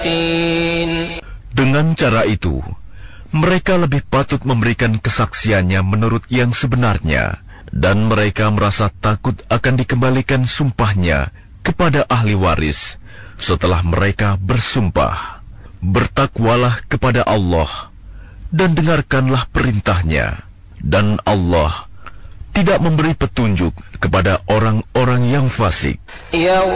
Dengan cara itu, mereka lebih patut memberikan kesaksiannya menurut yang sebenarnya, dan mereka merasa takut akan dikembalikan sumpahnya kepada ahli waris setelah mereka bersumpah. Bertakwalah kepada Allah dan dengarkanlah perintahnya, dan Allah tidak memberi petunjuk kepada orang-orang yang fasik.